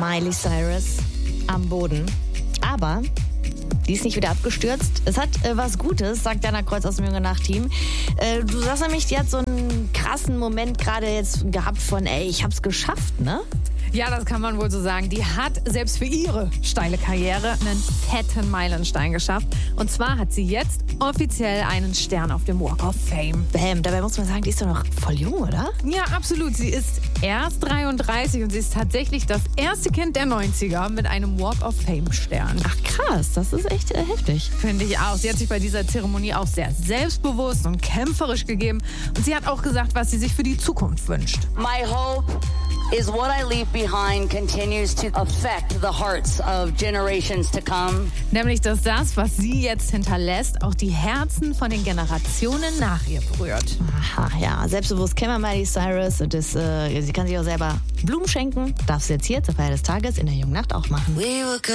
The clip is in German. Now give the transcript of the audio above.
Miley Cyrus am Boden. Aber die ist nicht wieder abgestürzt. Es hat was Gutes, sagt Jana Kreuz aus dem Junge Nacht-Team. Du sagst nämlich, die hat so einen krassen Moment gerade jetzt gehabt von, ich hab's geschafft, ne? Ja, das kann man wohl so sagen. Die hat selbst für ihre steile Karriere einen fetten Meilenstein geschafft. Und zwar hat sie jetzt offiziell einen Stern auf dem Walk of Fame. Bam, dabei muss man sagen, die ist doch noch voll jung, oder? Ja, absolut. Sie ist erst 33 und sie ist tatsächlich das erste Kind der 90er mit einem Walk of Fame-Stern. Ach krass, das ist echt heftig. Finde ich auch. Sie hat sich bei dieser Zeremonie auch sehr selbstbewusst und kämpferisch gegeben. Und sie hat auch gesagt, was sie sich für die Zukunft wünscht. My hope is what I leave behind continues to affect the hearts of generations to come. Nämlich, dass das, was sie jetzt hinterlässt, auch die Herzen von den Generationen nach ihr berührt. Aha, ja, selbstbewusst kennen wir Miley Cyrus und sie kann sich auch selber Blumen schenken. Darf sie jetzt hier zur Feier des Tages in der Jungen Nacht auch machen.